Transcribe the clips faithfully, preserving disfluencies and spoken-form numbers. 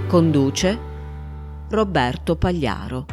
Conduce Roberto Pagliaro.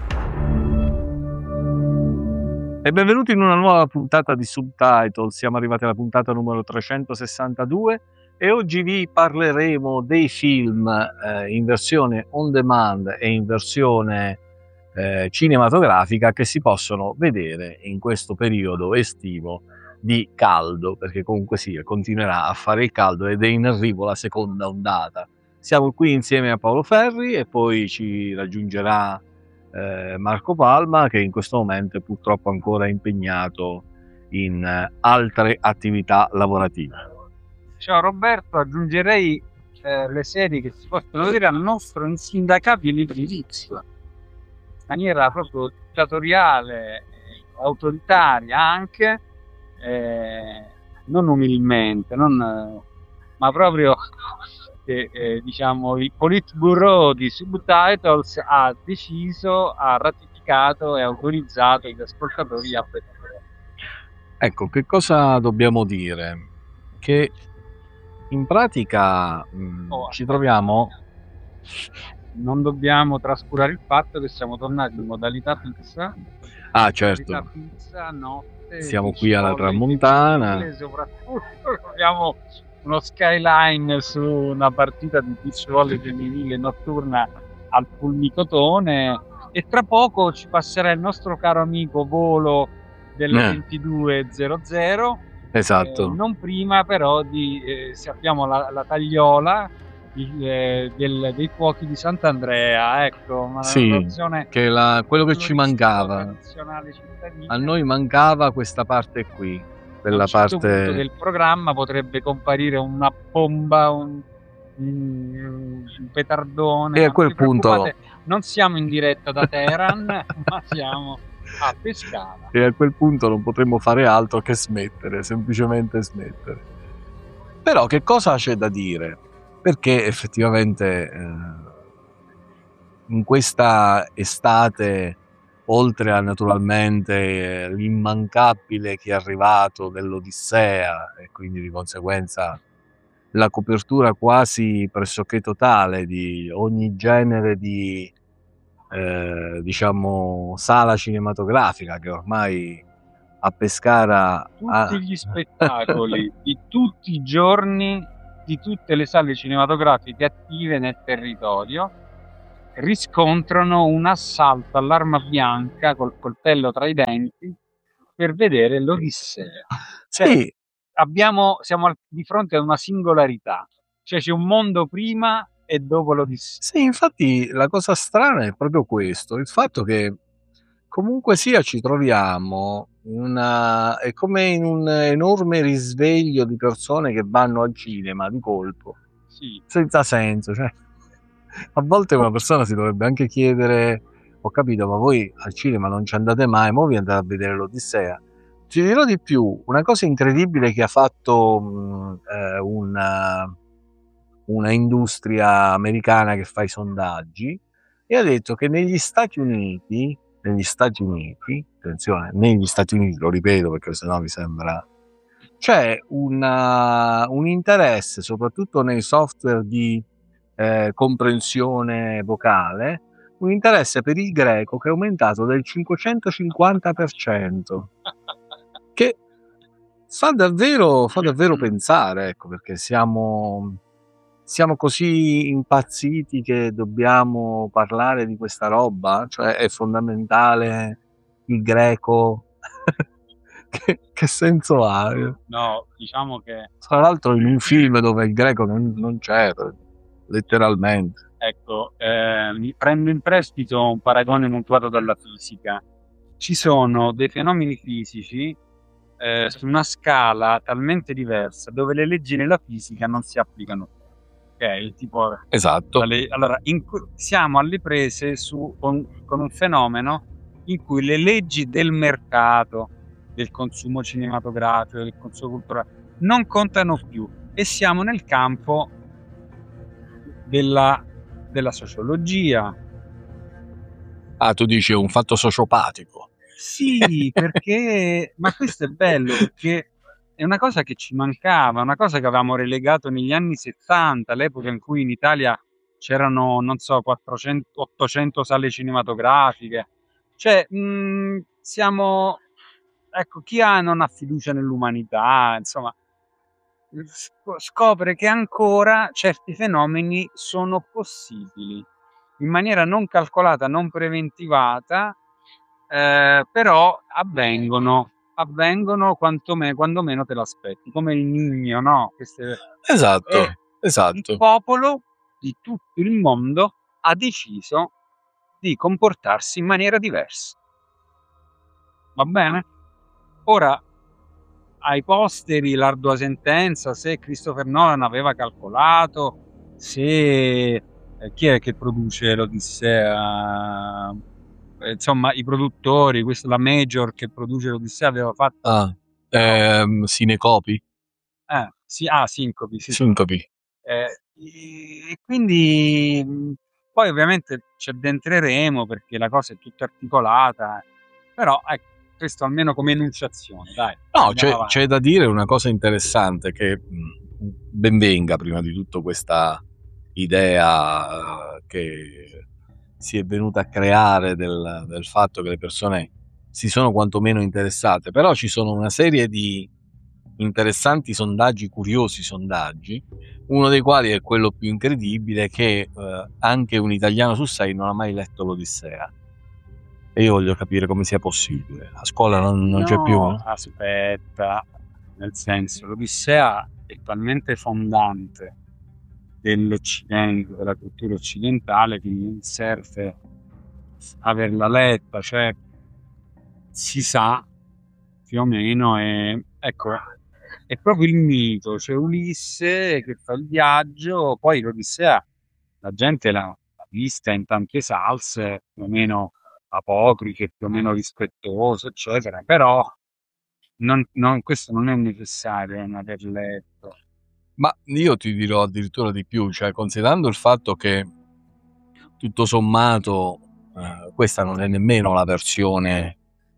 E benvenuti in una nuova puntata di Subtitle. Siamo arrivati alla puntata numero trecentosessantadue e oggi vi parleremo dei film eh, in versione on demand e in versione eh, cinematografica che si possono vedere in questo periodo estivo di caldo, perché comunque sì, continuerà a fare il caldo ed è in arrivo la seconda ondata. Siamo qui insieme a Paolo Ferri e poi ci raggiungerà Eh, Marco Palma, che in questo momento è purtroppo ancora impegnato in eh, altre attività lavorative. Ciao Roberto, aggiungerei eh, le serie che si possono vedere al nostro insindacabile giudizio, in maniera proprio dittatoriale, autoritaria anche, eh, non umilmente, non, ma proprio che eh, diciamo il Politburo di Subtitles ha deciso, ha ratificato e autorizzato gli ascoltatori a vedere. Ecco, che cosa dobbiamo dire? Che in pratica mh, Oh, ci troviamo... Non dobbiamo trascurare il fatto che siamo tornati in modalità pizza. Ah, certo. Modalità pizza, notte, siamo qui alla Tramontana. Soprattutto abbiamo uno skyline su una partita di beach volley femminile notturna al Pulmicotone e tra poco ci passerà il nostro caro amico volo del Eh. ventidue zero zero. Esatto. Eh, non prima però di eh, se abbiamo la, la tagliola il, eh, del, dei fuochi di Sant'Andrea, ecco, una sì, narrazione, che la, quello che ci mancava. A noi mancava questa parte qui. Quella a un certo parte punto del programma potrebbe comparire una bomba, un, un, un petardone. E a quel punto non siamo in diretta da Teheran, ma siamo a Pescara. E a quel punto non potremmo fare altro che smettere, semplicemente smettere. Però che cosa c'è da dire? Perché effettivamente eh, in questa estate, oltre a naturalmente eh, l'immancabile che è arrivato dell'Odissea e quindi di conseguenza la copertura quasi pressoché totale di ogni genere di eh, diciamo sala cinematografica che ormai a Pescara tutti ha... gli spettacoli di tutti i giorni di tutte le sale cinematografiche attive nel territorio riscontrano un assalto all'arma bianca col coltello tra i denti per vedere l'Odissea. Cioè, sì. abbiamo, siamo al, di fronte a una singolarità, cioè c'è un mondo prima e dopo l'Odissea. Sì, infatti la cosa strana è proprio questo, il fatto che comunque sia ci troviamo in una, è come in un enorme risveglio di persone che vanno al cinema di colpo, sì. senza senso, cioè, a volte una persona si dovrebbe anche chiedere, ho capito, ma voi al cinema non ci andate mai, mo vi andate a vedere l'Odissea. Ti dirò di più, una cosa incredibile che ha fatto mh, eh, una, una industria americana che fa i sondaggi e ha detto che negli Stati Uniti negli Stati Uniti, attenzione, negli Stati Uniti, lo ripeto perché sennò mi sembra, c'è una, un interesse soprattutto nei software di eh, comprensione vocale, un interesse per il greco che è aumentato del cinquecentocinquanta per cento, che fa davvero, fa davvero pensare, ecco, perché siamo... siamo così impazziti che dobbiamo parlare di questa roba? Cioè è fondamentale il greco? che, che senso ha? No, diciamo che... Tra l'altro in un film dove il greco non, non c'è, letteralmente. Ecco, eh, mi prendo in prestito un paragone mutuato dalla fisica. Ci sono dei fenomeni fisici eh, su una scala talmente diversa dove le leggi della fisica non si applicano. Ok, tipo, esatto. Le, allora, in, siamo alle prese su, con, con un fenomeno in cui le leggi del mercato, del consumo cinematografico, del consumo culturale, non contano più e siamo nel campo della, della sociologia. Ah, tu dici un fatto sociopatico. Sì, perché, ma questo è bello perché è una cosa che ci mancava, una cosa che avevamo relegato negli anni settanta, l'epoca in cui in Italia c'erano, non so, quattrocento ottocento sale cinematografiche. Cioè, mh, siamo... Ecco, chi ha non ha fiducia nell'umanità, insomma, sc- scopre che ancora certi fenomeni sono possibili in maniera non calcolata, non preventivata, eh, però avvengono, avvengono quantomeno, quando meno te l'aspetti, come il Niño, no? Queste, Esatto, e il esatto. popolo di tutto il mondo ha deciso di comportarsi in maniera diversa. Va bene? Ora, ai posteri, l'ardua sentenza, se Christopher Nolan aveva calcolato, se eh, chi è che produce l'Odissea? Eh, insomma, i produttori, questa, la major che produce l'Odissea aveva fatto... Ah, ehm, Cinecopi? Eh, sì, ah, Sincopi, sì, sì. Sincopi. Eh, e quindi mh, poi ovviamente ci addentreremo perché la cosa è tutta articolata, però ecco, questo almeno come enunciazione, dai. No, andiamo c'è, avanti. c'è da dire una cosa interessante che mh, ben venga prima di tutto questa idea eh, che si è venuta a creare del, del fatto che le persone si sono quantomeno interessate, però ci sono una serie di interessanti sondaggi, curiosi sondaggi, uno dei quali è quello più incredibile, che eh, anche un italiano su sei non ha mai letto l'Odissea. E io voglio capire come sia possibile. A scuola non, non c'è più? No, aspetta, nel senso, l'Odissea è talmente fondante dell'Occidente, della cultura occidentale, che non serve averla letta, cioè si sa più o meno, e ecco, è proprio il mito, c'è Ulisse che fa il viaggio, poi l'Odissea la gente l'ha l'ha vista in tante salse, più o meno apocrife, più o meno rispettose, eccetera, però non, non- questo non è necessario non aver letto. Ma io ti dirò addirittura di più, cioè considerando il fatto che tutto sommato eh, questa non è nemmeno la versione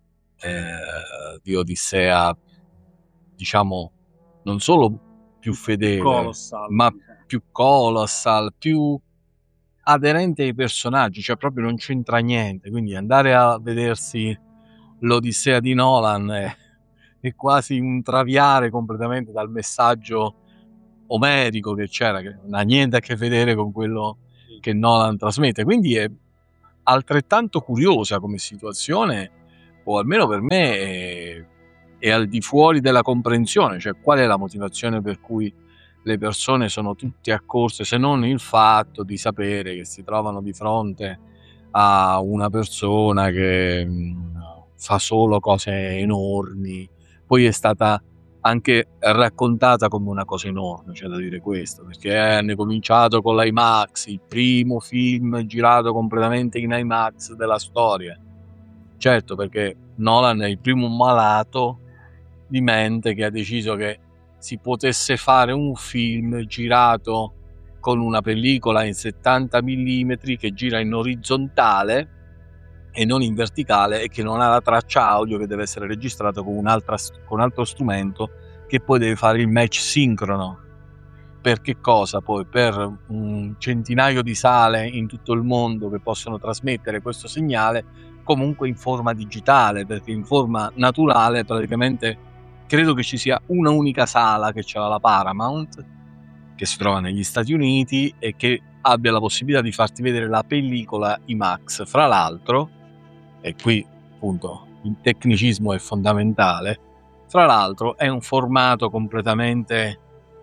eh, di Odissea, diciamo, non solo più fedele, Colossal, ma diciamo. più colossal, più aderente ai personaggi, cioè proprio non c'entra niente, quindi andare a vedersi l'Odissea di Nolan è, è quasi un traviare completamente dal messaggio omerico che c'era, che non ha niente a che vedere con quello che Nolan trasmette, quindi è altrettanto curiosa come situazione, o almeno per me è, è al di fuori della comprensione, cioè qual è la motivazione per cui le persone sono tutte accorse, se non il fatto di sapere che si trovano di fronte a una persona che mh, fa solo cose enormi, poi è stata anche raccontata come una cosa enorme, c'è da dire questo, perché hanno cominciato con l'IMAX, il primo film girato completamente in IMAX della storia. Certo, perché Nolan è il primo malato di mente che ha deciso che si potesse fare un film girato con una pellicola in settanta millimetri che gira in orizzontale e non in verticale, e che non ha la traccia audio che deve essere registrata con, un'altra, con un altro strumento che poi deve fare il match sincrono. Per che cosa? Poi per un centinaio di sale in tutto il mondo che possono trasmettere questo segnale comunque in forma digitale, perché in forma naturale praticamente credo che ci sia una unica sala che c'ha la Paramount, che si trova negli Stati Uniti e che abbia la possibilità di farti vedere la pellicola IMAX. Fra l'altro, e qui appunto il tecnicismo è fondamentale, fra l'altro è un formato completamente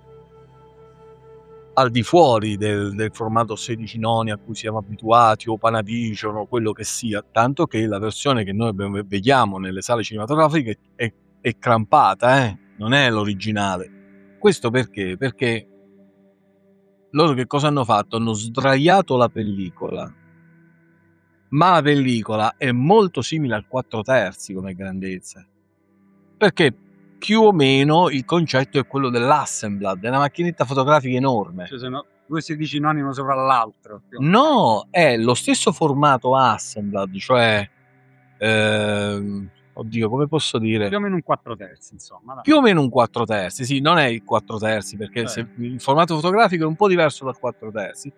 al di fuori del, del formato sedici noni a cui siamo abituati, o Panavision o quello che sia, tanto che la versione che noi vediamo nelle sale cinematografiche è, è crampata, eh? Non è l'originale. Questo perché? Perché loro che cosa hanno fatto? Hanno sdraiato la pellicola, ma la pellicola è molto simile al quattro terzi come grandezza, perché più o meno il concetto è quello dell'Assemblad, è una macchinetta fotografica enorme. Cioè, sono due sedici noni uno sopra l'altro. più o meno. No, è lo stesso formato Assemblad, cioè ehm, oddio, come posso dire? Più o meno un quattro terzi, insomma. dai. Più o meno un quattro terzi, sì, non è il quattro terzi, perché Eh. se, il formato fotografico è un po' diverso dal quattro terzi,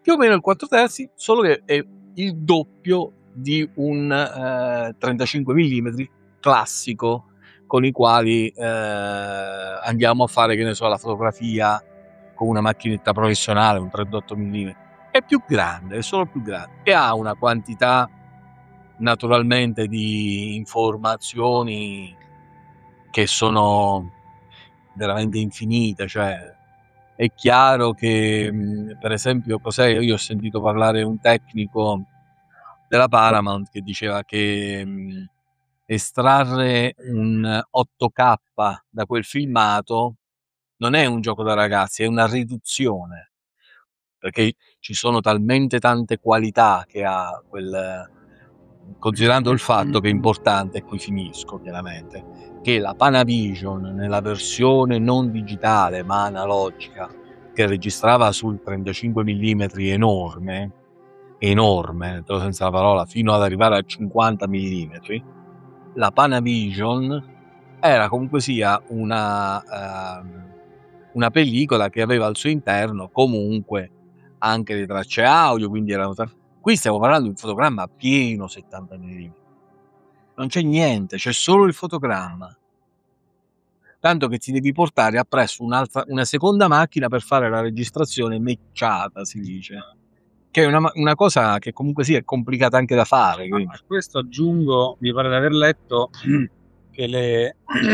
più o meno il quattro terzi, solo che è il doppio di un eh, trentacinque millimetri classico con i quali eh, andiamo a fare, che ne so, la fotografia con una macchinetta professionale, un trentotto millimetri. È più grande, è solo più grande e ha una quantità naturalmente di informazioni che sono veramente infinite, cioè è chiaro che per esempio cos'è, io ho sentito parlare un tecnico della Paramount che diceva che mh, estrarre un otto K da quel filmato non è un gioco da ragazzi, è una riduzione, perché ci sono talmente tante qualità che ha quel, considerando il fatto che è importante, e qui finisco chiaramente, che la Panavision nella versione non digitale ma analogica, che registrava sul trentacinque millimetri enorme, enorme, senza la parola, fino ad arrivare a cinquanta millimetri, la Panavision era comunque sia una, uh, una pellicola che aveva al suo interno comunque anche le tracce audio, quindi erano tra... Qui stiamo parlando di un fotogramma pieno settanta millimetri, non c'è niente, c'è solo il fotogramma, tanto che ti devi portare appresso un'altra, una seconda macchina per fare la registrazione matchata, si dice, che è una, una cosa che comunque sì è complicata anche da fare. Quindi. A questo aggiungo, mi pare di aver letto che le,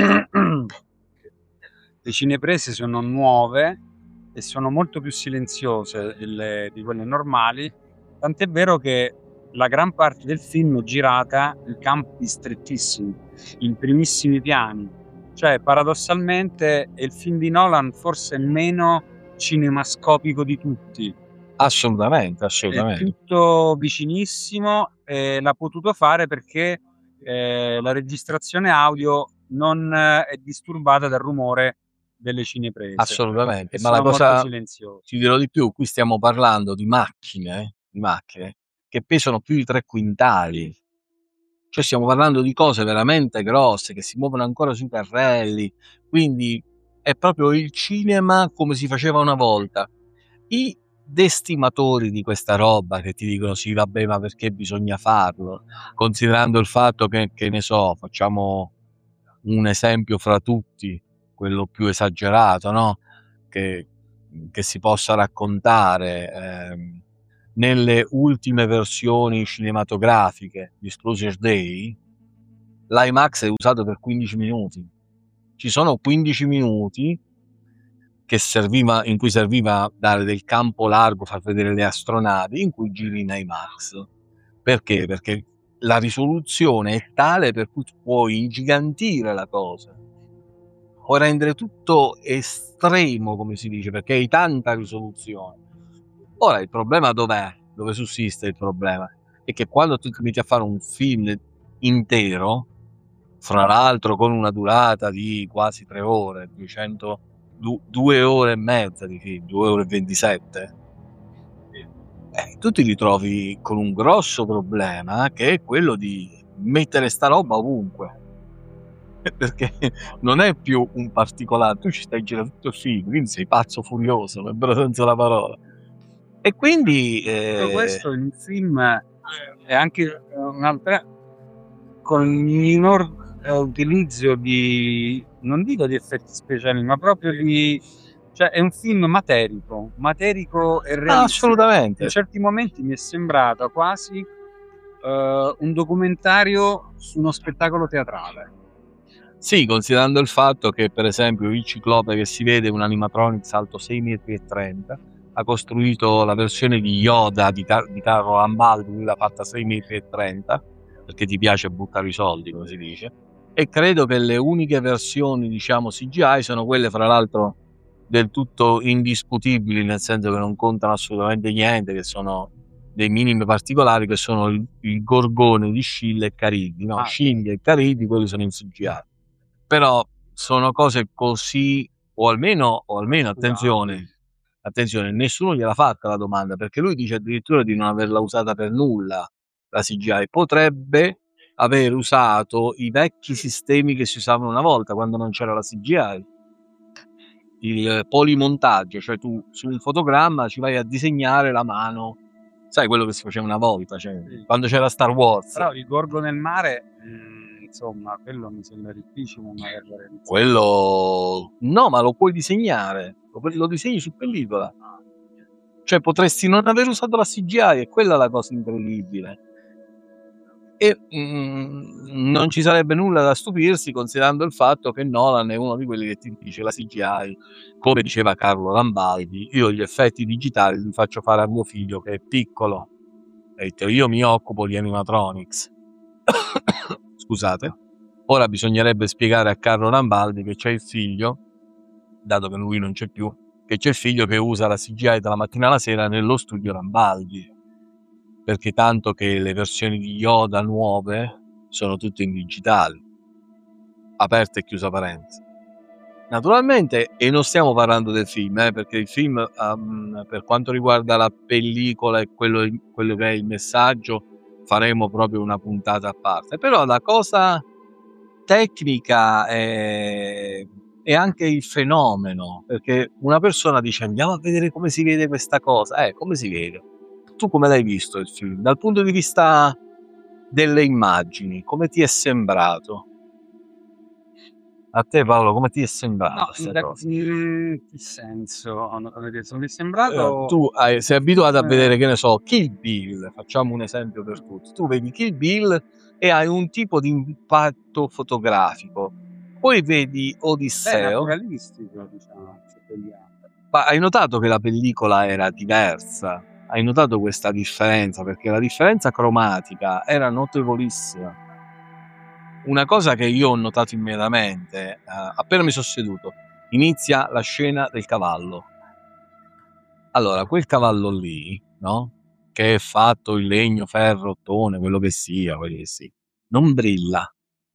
le cineprese sono nuove e sono molto più silenziose delle, di quelle normali, tant'è vero che la gran parte del film è girata in campi strettissimi, in primissimi piani, cioè paradossalmente è il film di Nolan forse meno cinemascopico di tutti. Assolutamente, assolutamente. È tutto vicinissimo e l'ha potuto fare perché eh, la registrazione audio non è disturbata dal rumore delle cineprese. Assolutamente, ma la cosa, ti dirò di più, qui stiamo parlando di macchine, di macchine che pesano più di tre quintali, cioè stiamo parlando di cose veramente grosse che si muovono ancora sui carrelli, quindi è proprio il cinema come si faceva una volta. I destimatori di questa roba che ti dicono sì vabbè ma perché bisogna farlo, considerando il fatto che, che ne so, facciamo un esempio fra tutti, quello più esagerato, no? Che, che si possa raccontare ehm, nelle ultime versioni cinematografiche di Exclusive Day l'IMAX è usato per quindici minuti, ci sono quindici minuti che serviva, in cui serviva dare del campo largo, far vedere le astronavi, in cui giri in IMAX. Perché? Perché la risoluzione è tale per cui puoi ingigantire la cosa, puoi rendere tutto estremo, come si dice, perché hai tanta risoluzione. Ora il problema dov'è? Dove sussiste il problema? È che quando tu ti metti a fare un film intero, fra l'altro con una durata di quasi tre ore, duecento due ore e mezza di film, due ore e ventisette, eh, tu ti ritrovi con un grosso problema che è quello di mettere sta roba ovunque, perché non è più un particolare, tu ci stai girando tutto il film, quindi sei pazzo furioso, nel vero senso della parola. E quindi eh... tutto questo in un film è anche un'altra con il minor utilizzo di, non dico di effetti speciali, ma proprio di, cioè è un film materico, materico e realistico. Ah, assolutamente. In certi momenti mi è sembrato quasi uh, un documentario su uno spettacolo teatrale. Sì, considerando il fatto che per esempio il ciclope che si vede, un animatronics alto sei metri e trenta, ha costruito la versione di Yoda di, Car- di Carlo Rambaldi, lui l'ha fatta sei metri e trenta, perché ti piace buttare i soldi, come si dice. E credo che le uniche versioni, diciamo, C G I sono quelle, fra l'altro, del tutto indiscutibili, nel senso che non contano assolutamente niente, che sono dei minimi particolari, che sono il, il gorgone di Scilla e Caridi, no? Ah. Scilla e Caridi, quelli sono in C G I. Però sono cose così, o almeno, o almeno attenzione, attenzione, nessuno gliel'ha fatta la domanda, perché lui dice addirittura di non averla usata per nulla, la C G I. Potrebbe aver usato i vecchi sistemi che si usavano una volta quando non c'era la C G I, il polimontaggio, cioè tu su un fotogramma ci vai a disegnare la mano, sai quello che si faceva una volta, cioè, Sì. quando c'era Star Wars. Però il gorgo nel mare, mh, insomma, quello mi sembra difficile magari da realizzare. Quello no, ma lo puoi disegnare, lo, puoi- lo disegni su pellicola. Cioè potresti non aver usato la C G I, e quella è la cosa incredibile. E mm, non ci sarebbe nulla da stupirsi considerando il fatto che Nolan è uno di quelli che ti dice la C G I, come diceva Carlo Rambaldi, io gli effetti digitali li faccio fare a mio figlio che è piccolo, e io mi occupo di animatronics. Scusate. Ora bisognerebbe spiegare a Carlo Rambaldi che c'è il figlio, dato che lui non c'è più, che c'è il figlio che usa la C G I dalla mattina alla sera nello studio Rambaldi, perché tanto che le versioni di Yoda nuove sono tutte in digitale, aperta e chiusa parentesi. Naturalmente, e non stiamo parlando del film, eh, perché il film, um, per quanto riguarda la pellicola e quello, quello che è il messaggio, faremo proprio una puntata a parte. Però la cosa tecnica è, è anche il fenomeno, perché una persona dice andiamo a vedere come si vede questa cosa, eh, come si vede? Tu come l'hai visto il film? Dal punto di vista delle immagini, come ti è sembrato? A te Paolo, come ti è sembrato No, questa da- cosa? in che senso? Non so, mi è Eh, sembrato... tu hai- sei abituato a Eh. vedere, che ne so, Kill Bill, facciamo un esempio per tutti. Tu vedi Kill Bill e hai un tipo di impatto fotografico. Poi vedi Beh, Odisseo, naturalistico, diciamo, se vogliamo. ma hai notato che la pellicola era diversa? Hai notato questa differenza? Perché la differenza cromatica era notevolissima. Una cosa che io ho notato immediatamente, eh, appena mi sono seduto, inizia la scena del cavallo. Allora, quel cavallo lì, no? Che è fatto in legno, ferro, ottone, quello che sia, quello che sia, non brilla,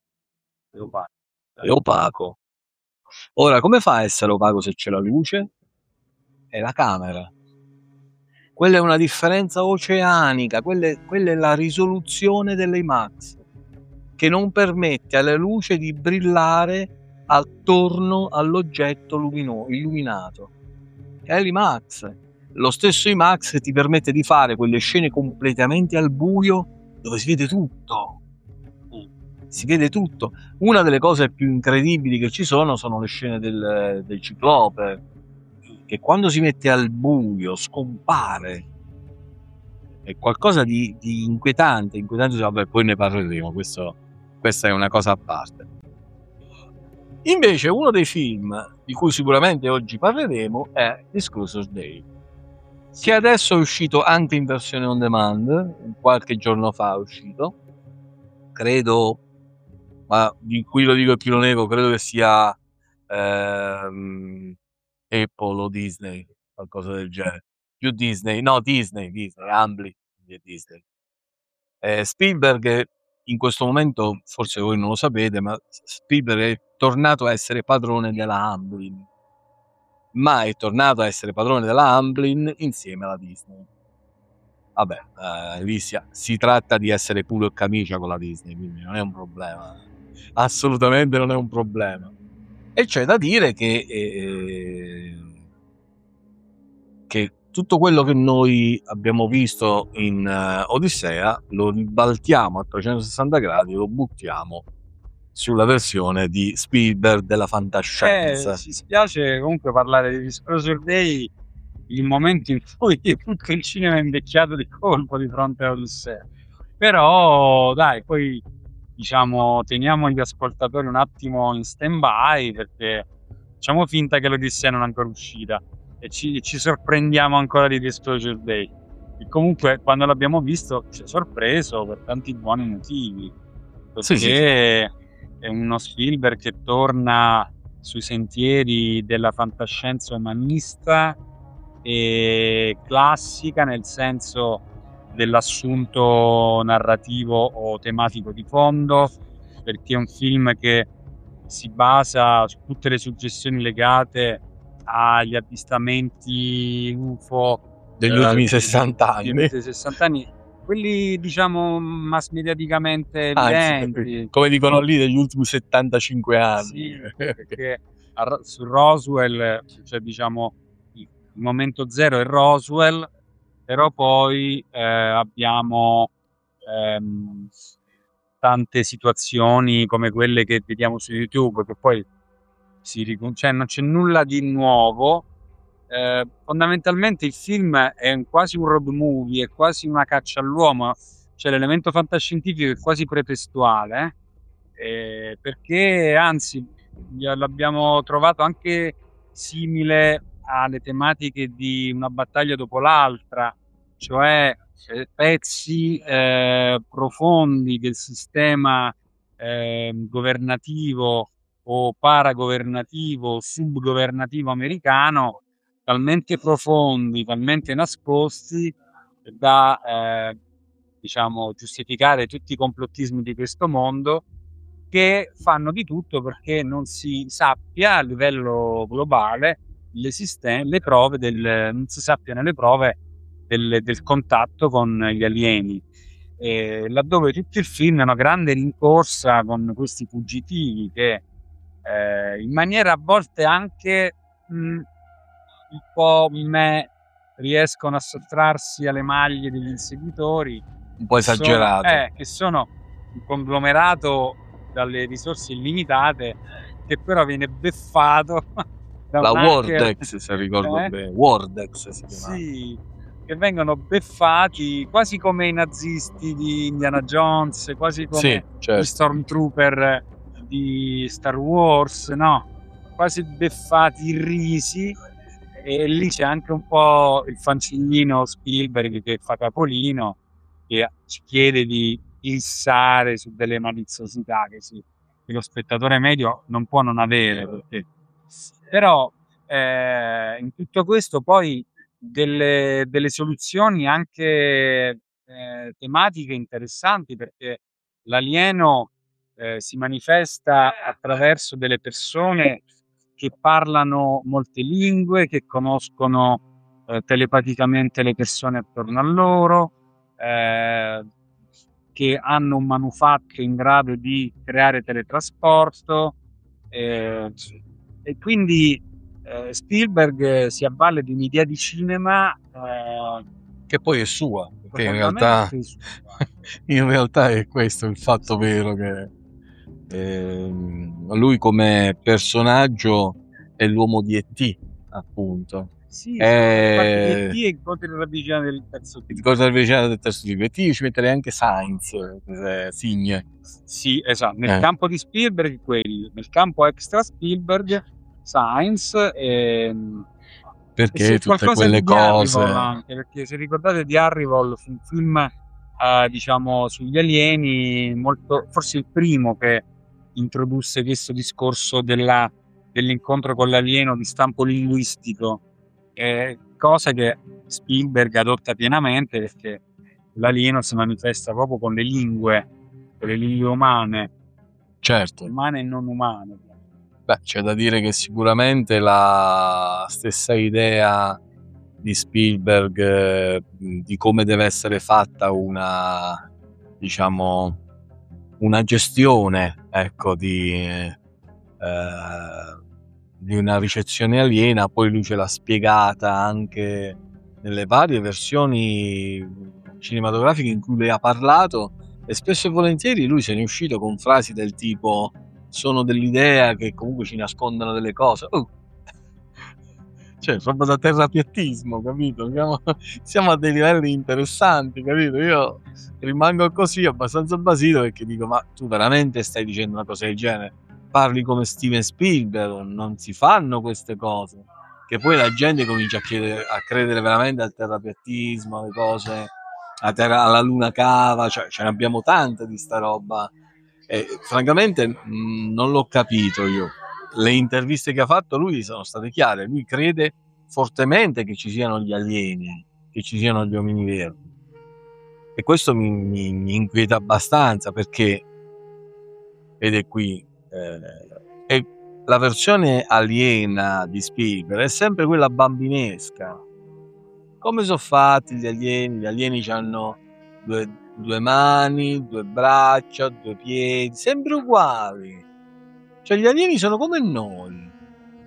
è opaco. Ora, come fa a essere opaco se c'è la luce? È la camera. Quella è una differenza oceanica, quella è, quella è la risoluzione dell'IMAX, che non permette alla luce di brillare attorno all'oggetto lumino- illuminato. È l'IMAX. Lo stesso IMAX ti permette di fare quelle scene completamente al buio dove si vede tutto. Si vede tutto. Una delle cose più incredibili che ci sono sono le scene del, del ciclope, che quando si mette al buio scompare. È qualcosa di, di inquietante. Inquietante, vabbè, poi ne parleremo. Questo, questa è una cosa a parte. Invece, uno dei film di cui sicuramente oggi parleremo è Disclosure Day, che adesso è uscito anche in versione on demand, qualche giorno fa è uscito, credo, ma di cui lo dico e chi lo nego, credo che sia ehm, Apple o Disney, qualcosa del genere. Più Disney, no Disney, Disney, Ambly di Disney. Eh, Spielberg in questo momento, forse voi non lo sapete, ma Spielberg è tornato a essere padrone della Amblin, ma è tornato a essere padrone della Amblin insieme alla Disney. Vabbè, eh, lì si, si tratta di essere culo e camicia con la Disney, quindi non è un problema, assolutamente non è un problema. E c'è da dire che, eh, che tutto quello che noi abbiamo visto in uh, Odissea lo ribaltiamo a trecentosessanta gradi, lo buttiamo sulla versione di Spielberg della fantascienza. Eh, ci spiace comunque parlare di Disclosure Day, il momento in cui tutto il cinema è invecchiato di colpo di fronte a Odissea. Però dai, poi diciamo teniamo gli ascoltatori un attimo in stand by, perché facciamo finta che l'Odissea non è ancora uscita e ci, ci sorprendiamo ancora di Disclosure Day, e comunque quando l'abbiamo visto ci ha sorpreso per tanti buoni motivi, perché Sì, sì. è uno Spielberg che torna sui sentieri della fantascienza umanista e classica, nel senso dell'assunto narrativo o tematico di fondo, perché è un film che si basa su tutte le suggestioni legate agli avvistamenti U F O degli eh, ultimi sessanta anni, degli ultimi sessanta anni, quelli diciamo mass mediaticamente anzi, evidenti, come dicono lì, degli ultimi settantacinque anni. sì, perché a, su Roswell, cioè diciamo il momento zero è Roswell, però poi eh, abbiamo ehm, tante situazioni come quelle che vediamo su YouTube, che poi si ricon- cioè non c'è nulla di nuovo. Eh, fondamentalmente il film è un- quasi un road movie, è quasi una caccia all'uomo, cioè l'elemento fantascientifico è quasi pretestuale, eh, perché anzi l'abbiamo trovato anche simile alle tematiche di Una battaglia dopo l'altra, cioè eh, pezzi eh, profondi del sistema eh, governativo o paragovernativo o subgovernativo americano, talmente profondi, talmente nascosti da eh, diciamo giustificare tutti i complottismi di questo mondo, che fanno di tutto perché non si sappia a livello globale l'esisten- le prove del, non si sappiano le prove del, del contatto con gli alieni. E laddove tutto il film è una grande rincorsa con questi fuggitivi che eh, in maniera a volte anche mh, un po' me riescono a sottrarsi alle maglie degli inseguitori, Un po' che sono, esagerato. eh, che sono un conglomerato dalle risorse illimitate, che però viene beffato da La un hacker, Wordex, se ricordo eh? bene. Wordex si chiamava. Sì, che vengono beffati quasi come i nazisti di Indiana Jones, quasi come Sì, gli certo. stormtrooper di Star Wars, no? Quasi beffati, irrisi, e lì c'è anche un po' il fanciullino Spielberg che fa capolino, che ci chiede di issare su delle maliziosità che, sì, che lo spettatore medio non può non avere, perché... però eh, in tutto questo poi delle, delle soluzioni anche eh, tematiche interessanti, perché l'alieno eh, si manifesta attraverso delle persone che parlano molte lingue, che conoscono eh, telepaticamente le persone attorno a loro, eh, che hanno un manufatto in grado di creare teletrasporto, eh, e quindi eh, Spielberg si avvale di un'idea di cinema eh, Che poi è sua, perché in realtà, profondamente sua. in realtà è questo il fatto vero, che ehm, lui come personaggio è l'uomo di E T, appunto. Sì, Eh, infatti E T e incontri ravvicinati del terzo Ti tipo. ricordi la vicenda del terzo tipo? E T io ci metterei anche Sainz, eh, Signe. Sì, esatto, nel Eh. campo di Spielberg quelli, nel campo extra Spielberg Sainz e, Perché e c'è tutte qualcosa quelle di cose... Arrival anche, perché se ricordate di Arrival fu un film eh, diciamo sugli alieni, molto, forse il primo che introdusse questo discorso della, dell'incontro con l'alieno di stampo linguistico, eh, cosa che Spielberg adotta pienamente, perché l'alieno si manifesta proprio con le lingue, con le lingue umane, Certo. umane e non umane. Beh, c'è da dire che sicuramente la stessa idea di Spielberg eh, di come deve essere fatta una, diciamo, una gestione, ecco, di, eh, di una ricezione aliena, poi lui ce l'ha spiegata anche nelle varie versioni cinematografiche in cui lui ha parlato, e spesso e volentieri lui se ne è uscito con frasi del tipo: sono dell'idea che comunque ci nascondano delle cose. Oh. Cioè, proprio da terrapiattismo, capito? Siamo, siamo a dei livelli interessanti, capito? Io rimango così abbastanza basito, perché dico: ma tu veramente stai dicendo una cosa del genere? Parli come Steven Spielberg, non si fanno queste cose. Che poi la gente comincia a, chiedere, a credere veramente al terrapiattismo, alle cose, alla, terra, alla luna cava, cioè ce ne abbiamo tante di sta roba. E francamente mh, non l'ho capito io. Le interviste che ha fatto lui sono state chiare, lui crede fortemente che ci siano gli alieni, che ci siano gli uomini verdi, e questo mi, mi, mi inquieta abbastanza, perché vede qui eh, è la versione aliena di Spielberg è sempre quella bambinesca. Come sono fatti gli alieni? Gli alieni hanno due, due mani, due braccia, due piedi, sempre uguali. Cioè gli alieni sono come noi,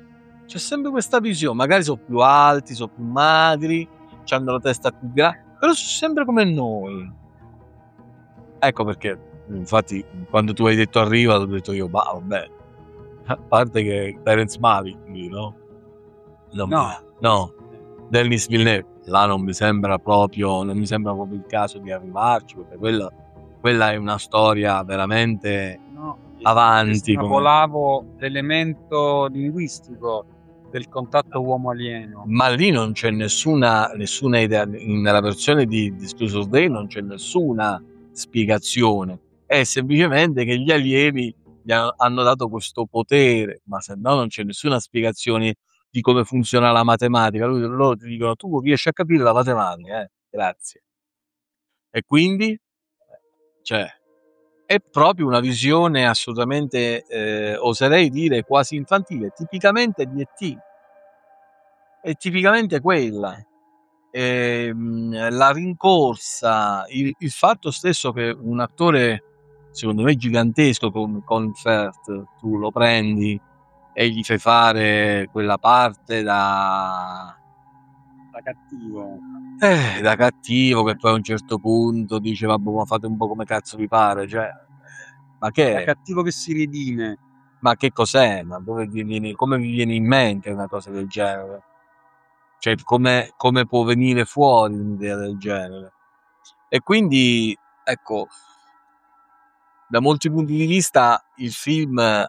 C'è sempre questa visione, magari sono più alti, sono più magri, hanno la testa più grande, però sono sempre come noi. Ecco perché, infatti, quando tu hai detto arriva, ho detto io, bah, vabbè, a parte che Terence Malick, no? Non No. mi- no, Denis Villeneuve, là non mi sembra proprio, non mi sembra proprio il caso di arrivarci, perché quella, quella è una storia veramente No, avanti. Come... estrapolavo l'elemento linguistico del contatto uomo-alieno. Ma lì non c'è nessuna, nessuna idea, nella versione di Disclosure of Day non c'è nessuna spiegazione, è semplicemente che gli alieni gli ha- hanno dato questo potere, ma se no non c'è nessuna spiegazione di come funziona la matematica. Lui- loro ti dicono tu riesci a capire la matematica, eh? Grazie. E quindi, cioè, è proprio una visione assolutamente, eh, oserei dire quasi infantile, tipicamente di E T. È tipicamente quella. Ehm, la rincorsa, il, il fatto stesso che un attore, secondo me gigantesco con Colin Firth, tu lo prendi e gli fai fare quella parte da, Da cattivo. eh, da cattivo, che poi a un certo punto dice vabbè, ma fate un po' come cazzo vi pare, cioè, ma Da che è? cattivo che si redime. Ma che cos'è? Ma dove vi viene, come vi viene in mente una cosa del genere? Cioè, come, come può venire fuori un'idea del genere? E quindi, ecco, da molti punti di vista il film eh,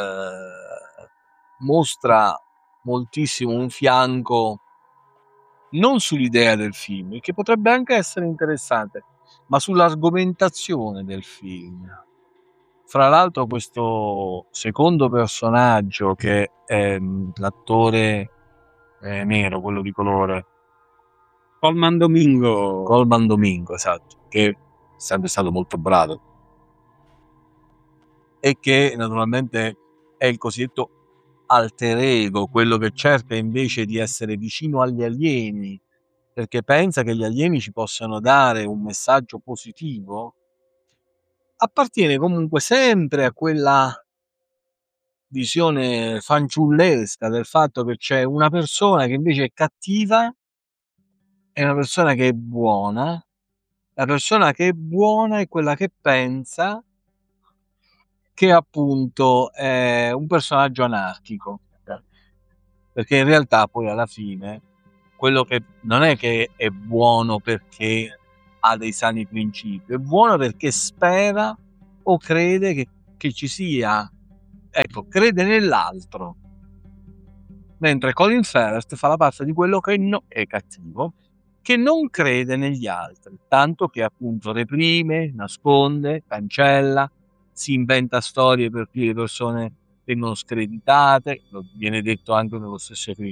mostra moltissimo un fianco non sull'idea del film, che potrebbe anche essere interessante, ma sull'argomentazione del film. Fra l'altro questo secondo personaggio, che è mm, l'attore eh, nero, quello di colore, Colman Domingo. Colman Domingo, esatto, che è sempre stato molto bravo e che naturalmente è il cosiddetto alter ego, quello che cerca invece di essere vicino agli alieni, perché pensa che gli alieni ci possano dare un messaggio positivo, appartiene comunque sempre a quella visione fanciullesca del fatto che c'è una persona che invece è cattiva e una persona che è buona. La persona che è buona è quella che pensa che appunto è un personaggio anarchico, perché in realtà poi alla fine quello che non è che è buono perché ha dei sani principi, è buono perché spera o crede che, che ci sia, ecco, crede nell'altro, mentre Colin Firth fa la parte di quello che no, è cattivo, che non crede negli altri, tanto che appunto reprime, nasconde, cancella, si inventa storie per cui le persone vengono screditate, lo viene detto anche nello stesso film.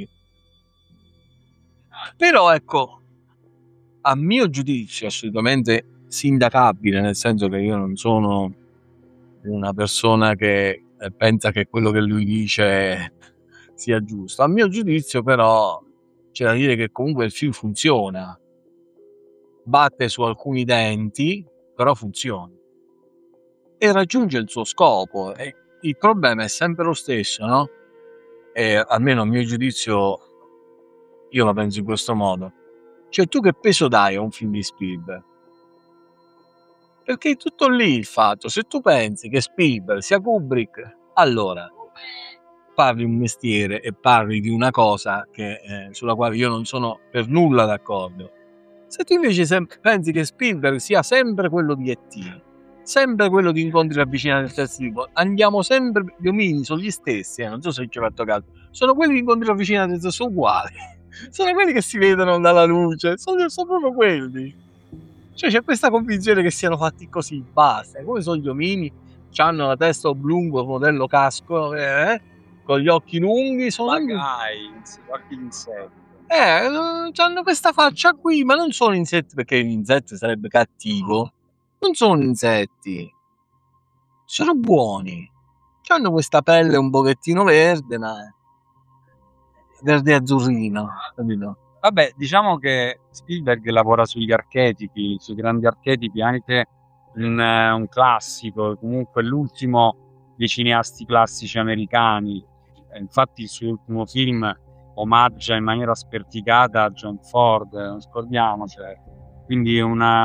Però ecco, a mio giudizio assolutamente sindacabile, nel senso che io non sono una persona che eh, pensa che quello che lui dice sia giusto. A mio giudizio però c'è da dire che comunque il film funziona, batte su alcuni denti, però funziona e raggiunge il suo scopo. E il problema è sempre lo stesso, no? E almeno a mio giudizio io la penso in questo modo. Cioè, tu che peso dai a un film di Spielberg? Perché è tutto lì il fatto. Se tu pensi che Spielberg sia Kubrick, allora parli un mestiere e parli di una cosa che, eh, sulla quale io non sono per nulla d'accordo. Se tu invece sem- pensi che Spielberg sia sempre quello di E T, sempre quello di incontri ravvicinati del terzo tipo, andiamo sempre, gli omini sono gli stessi, eh, non so se ci hai fatto caso, sono quelli di incontri ravvicinati del terzo, sono uguali, sono quelli che si vedono dalla luce, sono, sono proprio quelli. Cioè c'è questa convinzione che siano fatti così, basta, come sono gli omini, hanno la testa oblungo, modello casco, eh, con gli occhi lunghi, sono Magari, qualche insetto. eh, hanno questa faccia qui, ma non sono insetti, perché l'insetto sarebbe cattivo. Non sono insetti, sono buoni. Hanno questa pelle un pochettino verde, ma verde azzurrino, capito? Vabbè, diciamo che Spielberg lavora sugli archetipi, sui grandi archetipi, anche un, eh, un classico, comunque l'ultimo dei cineasti classici americani. infatti il suo ultimo film omaggia in maniera sperticata John Ford, non scordiamocelo. Quindi è una,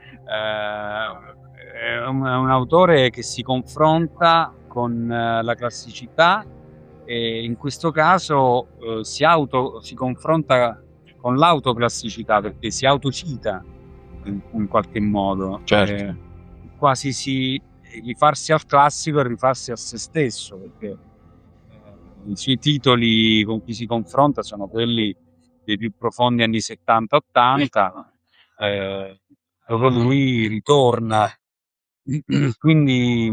eh, è un, è un autore che si confronta con eh, la classicità, e in questo caso eh, si, auto, si confronta con l'autoclassicità, perché si autocita in, in qualche modo. Certo. Eh, quasi si rifarsi al classico e rifarsi a se stesso, perché eh, i suoi titoli con cui si confronta sono quelli dei più profondi anni settanta ottanta, eh, dove lui ritorna quindi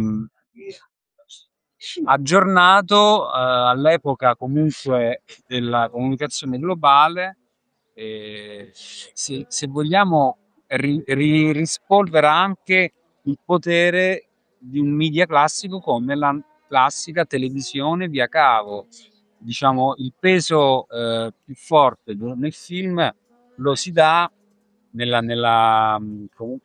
aggiornato eh, all'epoca comunque della comunicazione globale, eh, se, se vogliamo ri, ri, rispolvera anche il potere di un media classico come la classica televisione via cavo. Diciamo, il peso eh, più forte nel film lo si dà nella, nella comunque,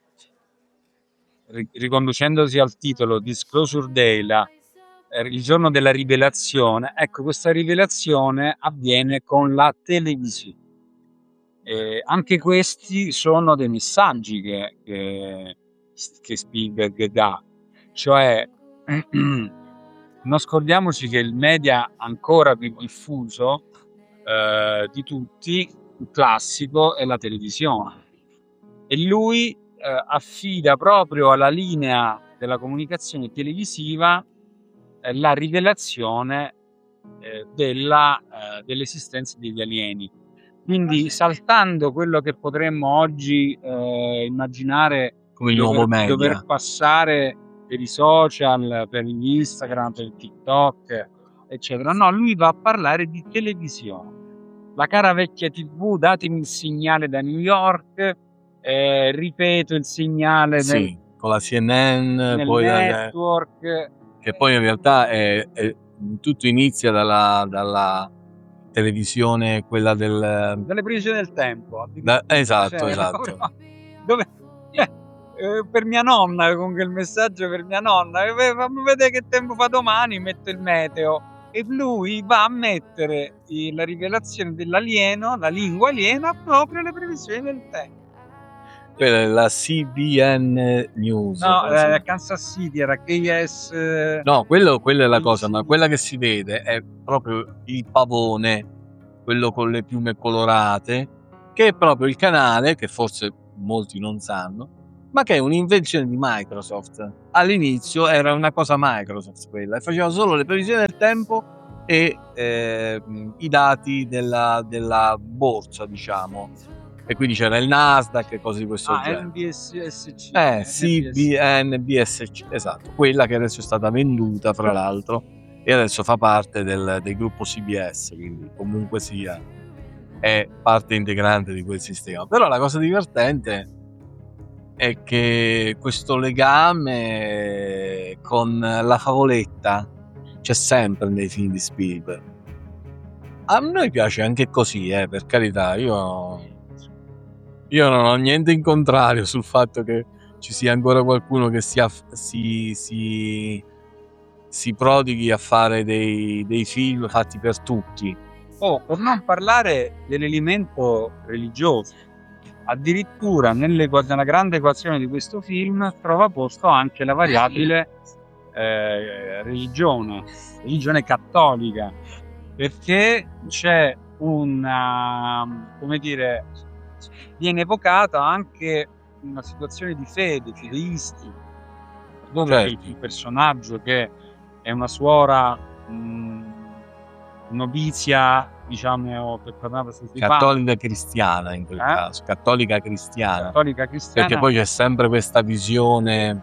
riconducendosi al titolo Disclosure Day, la, il giorno della rivelazione. Ecco, questa rivelazione avviene con la televisione. Eh, anche questi sono dei messaggi che, che, che Spielberg dà, cioè non scordiamoci che il media ancora più diffuso eh, di tutti, il classico, è la televisione, e lui eh, affida proprio alla linea della comunicazione televisiva eh, la rivelazione eh, della, eh, dell'esistenza degli alieni. Quindi saltando quello che potremmo oggi eh, immaginare come il dover, nuovo media, dover passare per i social, per Instagram, per TikTok, eccetera. No, lui va a parlare di televisione. La cara vecchia tivù, datemi il segnale da New York, eh, ripeto il segnale sì, nel, con la C N N, nel poi network. Dalle, che poi in realtà è, è, tutto inizia dalla, dalla televisione, quella del... Dalle previsioni del tempo. Da, esatto, cioè, esatto. Dove... Eh, per mia nonna, con quel messaggio per mia nonna, eh, fammi vedere che tempo fa domani, metto il meteo, e lui va a mettere la rivelazione dell'alieno, la lingua aliena, proprio alle previsioni del tempo. Quella è la C B N News. No, eh, Kansas City era K S. No, quello, quella è la cosa, ma quella che si vede è proprio il pavone, quello con le piume colorate, che è proprio il canale che forse molti non sanno, ma che è un'invenzione di Microsoft. All'inizio era una cosa Microsoft quella, e faceva solo le previsioni del tempo e eh, i dati della, della borsa, diciamo. E quindi c'era il Nasdaq e cose di questo ah, genere. N B S C. Eh, C B N B S C, esatto, quella che adesso è stata venduta, fra l'altro, e adesso fa parte del, del gruppo C B S, quindi comunque sia è parte integrante di quel sistema. Però la cosa divertente è che questo legame con la favoletta c'è sempre nei film di Spielberg. A noi piace anche così, eh, per carità, io io non ho niente in contrario sul fatto che ci sia ancora qualcuno che sia, si, si, si prodighi a fare dei, dei film fatti per tutti. Oh, per non parlare dell'elemento religioso, addirittura nelle, nella grande equazione di questo film trova posto anche la variabile eh, religione, religione cattolica, perché c'è una, come dire, viene evocata anche una situazione di fede, fideisti, dove certo. il personaggio che è una suora mh, novizia, diciamo, per parlare su cattolica cristiana in quel eh? caso, cattolica cristiana. cattolica cristiana, perché poi c'è sempre questa visione